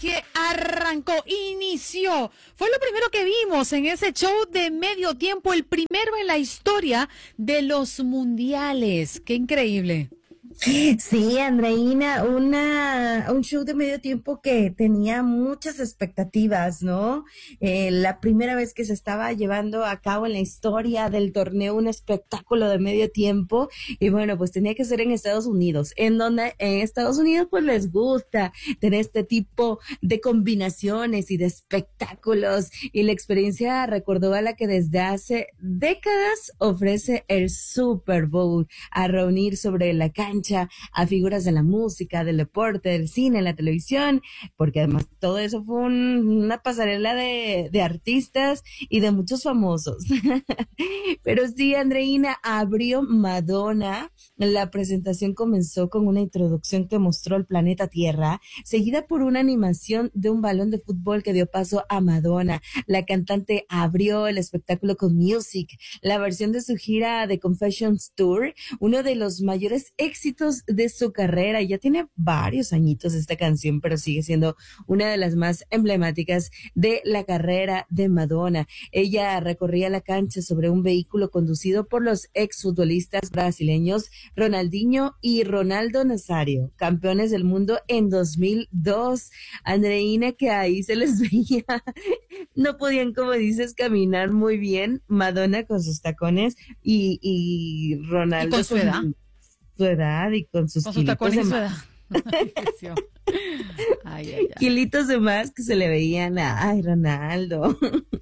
que arrancó, inició. Fue lo primero que vimos en ese show de medio tiempo, el primero en la historia de los mundiales. ¡Qué increíble! Sí, Andreina, un show de medio tiempo que tenía muchas expectativas, ¿no? La primera vez que se estaba llevando a cabo en la historia del torneo un espectáculo de medio tiempo, y bueno, pues tenía que ser en Estados Unidos, en donde en Estados Unidos pues les gusta tener este tipo de combinaciones y de espectáculos, y la experiencia recordó a la que desde hace décadas ofrece el Super Bowl, a reunir sobre la cancha a figuras de la música, del deporte, del cine, la televisión, porque además todo eso fue una pasarela de artistas y de muchos famosos. Pero sí, Andreina, abrió Madonna. La presentación comenzó con una introducción que mostró el planeta Tierra, seguida por una animación de un balón de fútbol que dio paso a Madonna. La cantante abrió el espectáculo con Music, la versión de su gira de Confessions Tour, uno de los mayores éxitos de su carrera. Ya tiene varios añitos esta canción, pero sigue siendo una de las más emblemáticas de la carrera de Madonna. Ella recorría la cancha sobre un vehículo conducido por los exfutbolistas brasileños Ronaldinho y Ronaldo Nazario, campeones del mundo en 2002. Andreina, que ahí se les veía, no podían, como dices, caminar muy bien. Madonna con sus tacones y Ronaldo y con su edad. Su edad y con sus tacones de y su más. edad. Kilitos de más que se le veían a, ay, Ronaldo.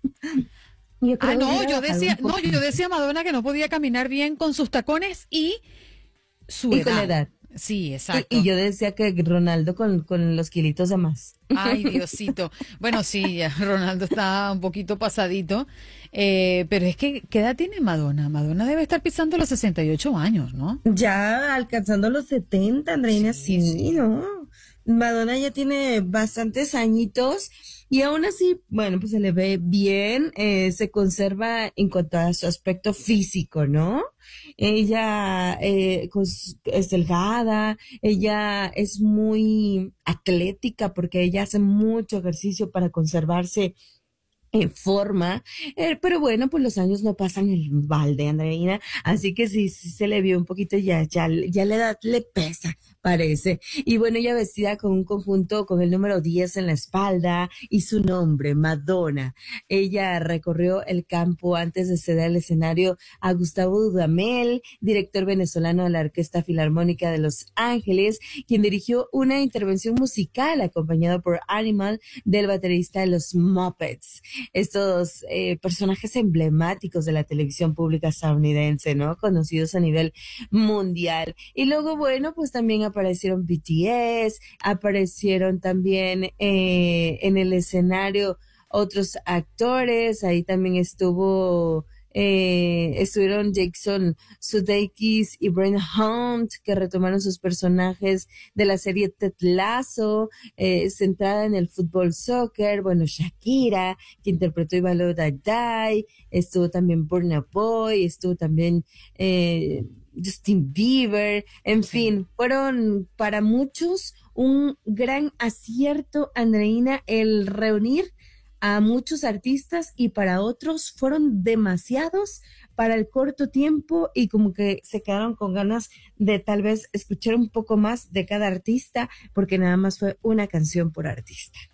Yo decía Madonna que no podía caminar bien con sus tacones y su y con la edad. Sí, exacto. Y yo decía que Ronaldo con los kilitos de más. Ay, Diosito. Bueno, sí, ya Ronaldo está un poquito pasadito, pero es que, ¿qué edad tiene Madonna? Madonna debe estar pisando los 68 años, ¿no? Ya alcanzando los 70, Andreina, sí, ¿no? Madonna ya tiene bastantes añitos y aún así, bueno, pues se le ve bien, se conserva en cuanto a su aspecto físico, ¿no? Ella es delgada, ella es muy atlética porque ella hace mucho ejercicio para conservarse en forma, pero bueno, pues los años no pasan en balde, Andreina, así que sí se le vio un poquito, ya la edad le pesa, parece. Y bueno, ella vestida con un conjunto con el número 10 en la espalda y su nombre, Madonna. Ella recorrió el campo antes de ceder el escenario a Gustavo Dudamel, director venezolano de la Orquesta Filarmónica de Los Ángeles, quien dirigió una intervención musical acompañado por Animal del baterista de los Muppets. Estos personajes emblemáticos de la televisión pública estadounidense, ¿no? Conocidos a nivel mundial. Y luego, bueno, pues también aparecieron BTS, aparecieron también en el escenario otros actores, ahí también estuvieron Jason Sudeikis y Brent Hunt, que retomaron sus personajes de la serie Ted Lasso, centrada en el fútbol soccer. Bueno, Shakira, que interpretó Iba Lo Die Die, estuvo también Burna Boy, estuvo también Justin Bieber, en fin, fueron para muchos un gran acierto, Andreina, el reunir a muchos artistas, y para otros fueron demasiados para el corto tiempo y como que se quedaron con ganas de tal vez escuchar un poco más de cada artista porque nada más fue una canción por artista.